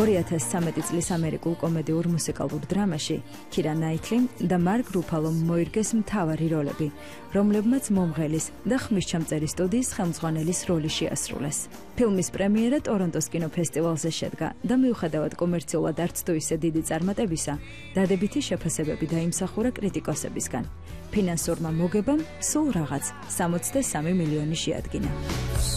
2013 წლის ამერიკულ კომედიურ მუსიკალურ დრამაში კირა ნაითლიმ და მარკ რუფალომ მოირგეს მთავარი როლები, რომლებმაც მომღელის და ხმისჩამწერი სტუდიის ხელმძღვანელის როლი შეასრულეს. ფილმის პრემიერა ტორონტოს კინოფესტივალზე შედგა და მიუხედავად კომერციულად არც თუ ისე დიდი წარმატებისა, დადებითი შეფასებები დაიმსახურა კრიტიკოსებისგან. ფინანსურმა მოგებამ სულ რაღაც 63 მილიონი შეადგინა.